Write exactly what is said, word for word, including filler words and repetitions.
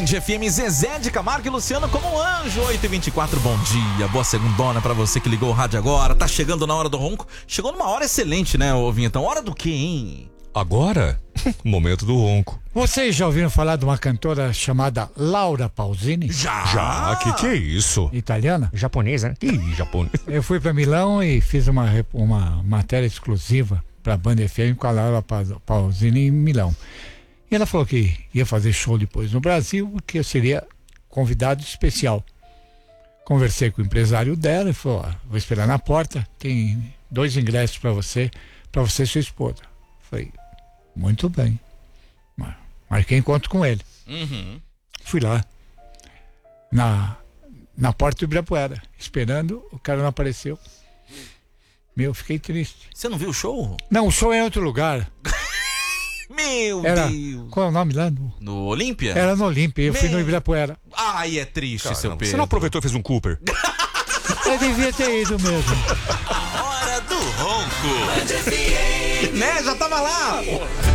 Band F M, Zezé de Camargo e Luciano como um anjo. Oito e vinte e quatro, bom dia, boa segundona pra você que ligou o rádio agora. Tá chegando na hora do ronco. Chegou numa hora excelente, né, ô Vinhetão? Hora do quê, hein? Agora, momento do ronco. Vocês já ouviram falar de uma cantora chamada Laura Pausini? Já! Já? Que que é isso? Italiana? Japonesa, né? Ih, japonês. Eu fui para Milão e fiz uma, rep- uma matéria exclusiva para a Band F M com a Laura Pa- Pausini em Milão. E ela falou que ia fazer show depois no Brasil, que eu seria convidado especial. Conversei com o empresário dela e falou: ó, vou esperar na porta, tem dois ingressos para você, para você e sua esposa. Falei, muito bem. Mar- Marquei encontro com ele. Uhum. Fui lá, na, na porta do Ibirapuera, esperando, o cara não apareceu. Meu, fiquei triste. Você não viu o show? Não, o show é em outro lugar. Meu Era, Deus! qual é o nome lá? No, No Olímpia? era no Olímpia, eu fui Meu. no Ibirapuera. Ai, é triste, seu Caramba, Pedro. você não aproveitou e fez um Cooper? Eu devia ter ido mesmo. Hora do ronco. Né, já tava lá.